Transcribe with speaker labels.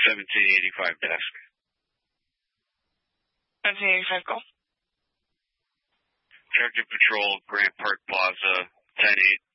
Speaker 1: 1785 desk.
Speaker 2: 1785, go.
Speaker 1: Tractor Patrol, Grant Park Plaza, 10-8.